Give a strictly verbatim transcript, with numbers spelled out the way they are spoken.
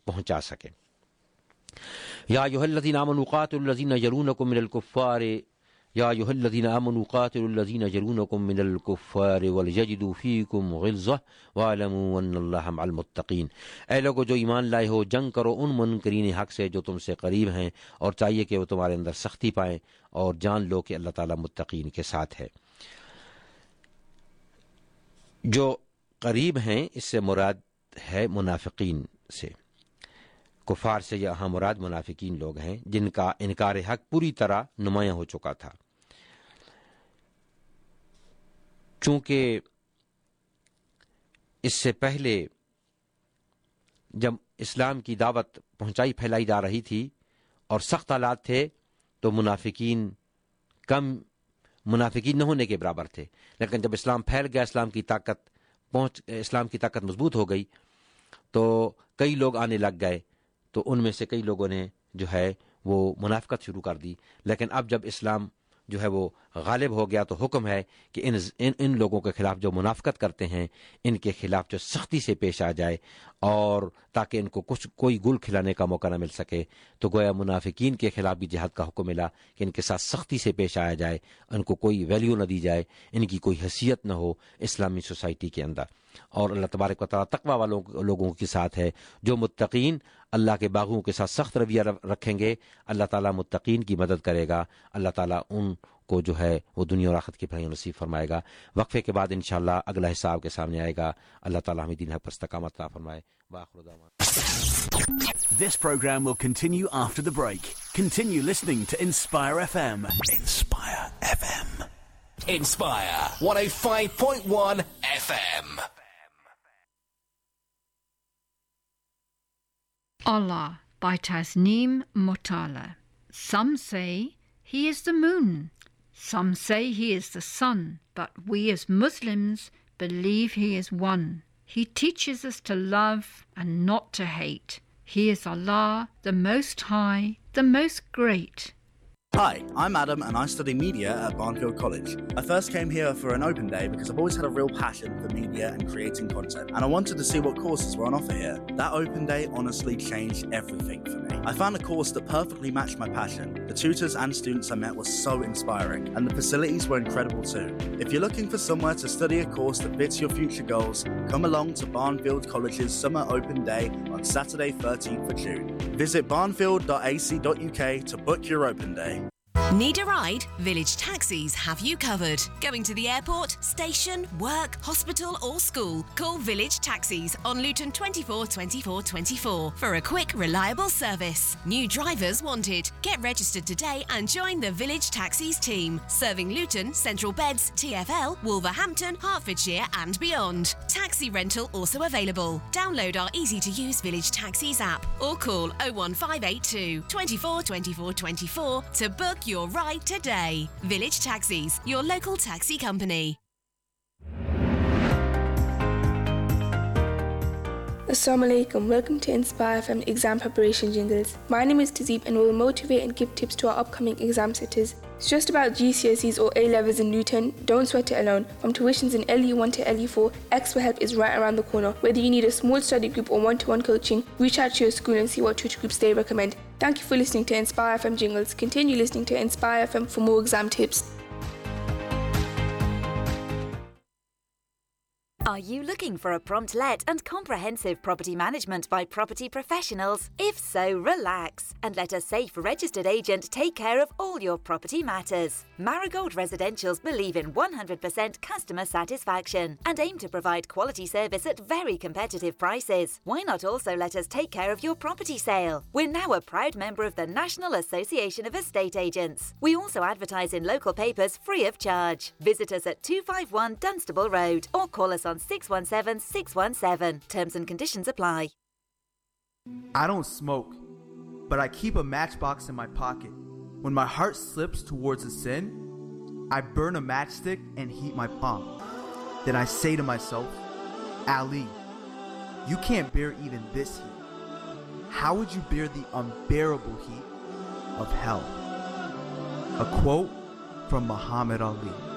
पहुँचा सके। या अय्युहल्लज़ीना आमनू क़ातिलुल्लज़ीना यलूनकुम मिनल कुफ़्फ़ारि या अय्युहल्लज़ीना आमनू क़ातिलुल्लज़ीना यलूनकुम मिनल कुफ़्फ़ारि वलयजिदू फ़ीकुम ग़िल्ज़ह वअलमू अन्नल्लाहा मअल मुत्तक़ीन। ऐ लोगो जो ईमान लाए हो, जंग करो उन मुनकरीन हक़ से जो तुमसे करीब हैं, और चाहिए कि वो तुम्हारे अंदर सख्ती पाएँ, और जान लो कि अल्लाह ताला मुत्तक़ीन के साथ है। जो करीब हैं इससे मुराद है मुनाफिकीन से, कुफार से यहाँ मुराद मुनाफिकीन लोग हैं जिनका इनकार हक पूरी तरह नुमायां हो चुका था। चूंकि इससे पहले जब इस्लाम की दावत पहुंचाई फैलाई जा रही थी और सख्त हालात थे, तो मुनाफिकीन कम मुनाफिकीन न होने के बराबर थे। लेकिन जब इस्लाम फैल गया, इस्लाम की ताकत पहुंच इस्लाम की ताकत मजबूत हो गई, तो कई लोग आने लग गए, तो उनमें से कई लोगों ने जो है वो मुनाफिकत शुरू कर दी। लेकिन अब जब इस्लाम जो है वो गालिब हो गया, तो हुक्म है कि इन इन इन लोगों के खिलाफ जो मुनाफिकत करते हैं, इनके खिलाफ जो सख्ती से पेश आ जाए, और ताकि इनको कुछ कोई गुल खिलाने का मौका न मिल सके। तो गोया मुनाफिकीन के खिलाफ भी जिहाद का हुक्म मिला कि इनके साथ सख्ती से पेश आया जाए, इनको कोई वैल्यू न दी जाए, इनकी कोई हैसियत न हो इस्लामी सोसाइटी के अंदर। और अल्लाह तबारक व तआला तकवा वालों लोगों के साथ है। जो मुत्तकीन अल्लाह के बागों के साथ सख्त रवैया रखेंगे, अल्लाह ताला मुत्तकीन की मदद करेगा। अल्लाह ताला उनको जो है वो दुनिया और आखिरत की भलाई नसीब फरमाएगा। वक्फे के बाद इंशाअल्लाह अगला हिस्सा आपके सामने आएगा। अल्लाह ताला हमें दीन हक पर इस्तकामत अता फरमाए। वाखिर दावाना। This program will continue after the break. Continue listening to Inspire F M. Inspire F M. Inspire one oh five point one F M. Allah by Tasneem Motala. Some say he is the moon. Some say he is the sun. But we as Muslims believe he is one. He teaches us to love and not to hate. He is Allah, the Most High, the Most Great. Hi, I'm Adam and I study media at Barnfield College. I first came here for an open day because I've always had a real passion for media and creating content, and I wanted to see what courses were on offer here. That open day honestly changed everything for me. I found a course that perfectly matched my passion. The tutors and students I met were so inspiring, and the facilities were incredible too. If you're looking for somewhere to study a course that fits your future goals, come along to Barnfield College's Summer Open Day on Saturday thirteenth of June. Visit barnfield dot a c dot u k to book your open day. Need a ride? Village Taxis have you covered. Going to the airport, station, work, hospital or school? Call Village Taxis on Luton twenty-four twenty-four twenty-four for a quick, reliable service. New drivers wanted. Get registered today and join the Village Taxis team, serving Luton, Central Beds, T F L, Wolverhampton, Hertfordshire and beyond. Taxi rental also available. Download our easy-to-use Village Taxis app or call oh one five eight two, twenty-four twenty-four twenty-four to book your ride today. Village Taxis, your local taxi company. Assalamu alaikum. Welcome to Inspire F M Exam Preparation Jingles. My name is Tazeeb and we will motivate and give tips to our upcoming exam sitters. It's just about G C S Es or A-levels in Luton. Don't sweat it alone. From tuitions in L E one to L E four, expert help is right around the corner. Whether you need a small study group or one-to-one coaching, reach out to your school and see what tutor groups they recommend. Thank you for listening to Inspire F M Jingles. Continue listening to Inspire F M for more exam tips. Are you looking for a prompt let and comprehensive property management by property professionals? If so, relax and let a safe registered agent take care of all your property matters. Marigold Residentials believe in one hundred percent customer satisfaction and aim to provide quality service at very competitive prices. Why not also let us take care of your property sale? We're now a proud member of the National Association of Estate Agents. We also advertise in local papers free of charge. Visit us at two five one Dunstable Road or call us on six one seven six one seven. Terms and conditions apply. I don't smoke, but I keep a matchbox in my pocket. When my heart slips towards a sin, I burn a matchstick and heat my palm. Then I say to myself, Ali, you can't bear even this heat. How would you bear the unbearable heat of hell? A quote from Muhammad Ali.